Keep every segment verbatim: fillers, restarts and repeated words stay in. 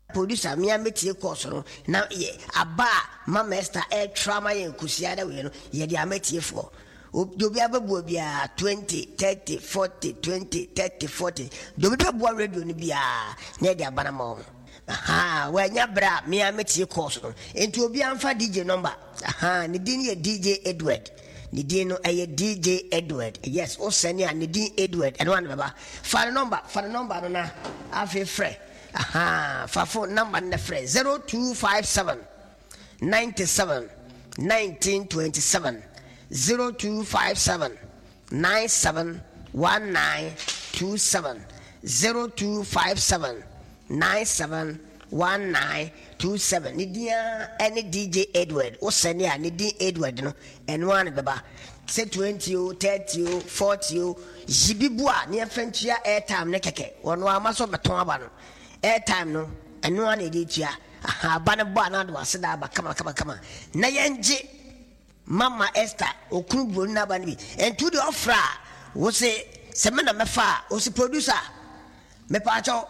producer me ameti course no na ye aba Mama Esther air trauma yen kusia da we no ye de ameti for obi ababu bia twenty thirty forty twenty thirty forty do be bo radio ni bia na de abana ma aha wa nya bra me ameti course no enti obi amfa D J number aha ni din ye D J Edward ni din no aye D J Edward yes o send ya ni din Edward and one baba fa number fa number no na afi frɛ aha fa phone number na frɛ zero two five seven nine seven nineteen twenty-seven zero two five seven nine seven one nine two seven zero two five seven nine seven one nine two seven ni dia any D J Edward o send ya ni din Edward no and one baba say twenty o thirty o forty o jibibua ni afentua airtime ne keke wono amaso beton aba no airtime no eno an e dia aha ba ne bo anado aseda aba kama kama kama na yenje Mama Esther okunbu na ba ne bi entu de ofra wo se se me na mefa o se producer me pa cho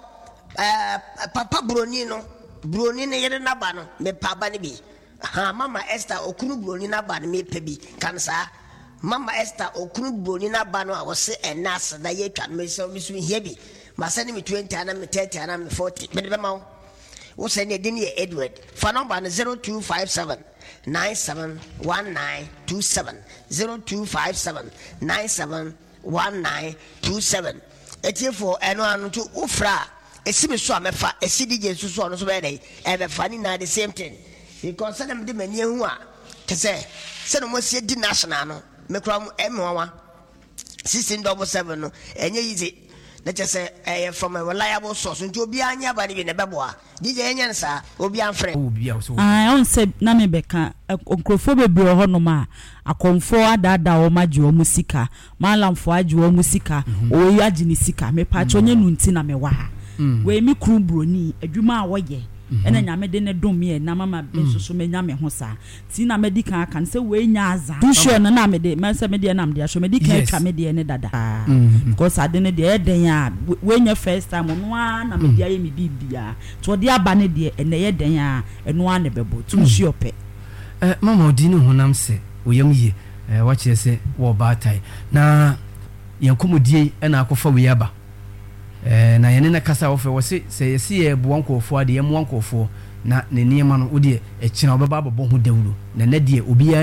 eh papa broni no broni ne yere na ba no me pa ba ne bi aha Mama Esther okunbu broni na ba ne me pa bi kansa Mama Esther okunu broni na ba no a wo se enas da ye twa me se me su hia bi ma se ne me twenty ana me thirty ana me forty me de be ma wo se ne de ne Edward fa number no zero two five seven nine seven one nine two seven zero two five seven nine seven one nine two seven etie for eno anu to ufra esi me so amefa esi D J so so no so be dey e be fa ni na the same thing because say dem de mani hu a te say say no mo se di national no me kra mu emwa sixteen double seven no enye easy na che say eh from a reliable source nti obi anya ba ni be ne beboa D J enya nsa obi amfre obi a so ah on say na me beka onkrofo bebre ho no ma akonfo adada o maji o musika malamfo aji o musika o yi aji ni sika me pa cho nye nu nti na me wa ha we mi kru broni adwuma a wo ye ena nyame de ne dom me na mama bensoso me nyame ho sa ti na me di kan kan se we nya aza du sure na na me de me se me de na me de so me di kan twa me de ne dada because ade ne de eden a we nya first time no a na me de aye me bibia to de aba ne de ene ye den a eno a ne bebo tu sure pe eh mama odi ne honam se oyam ye eh wa kire se wo batai na yankomodie ena akofa we aba eh na yene na kasa wo fe wo se se yesi e bo wankofo ade yem wankofo na ne niema no wo de e kina obeba abobɔ ho dawuro na na de obi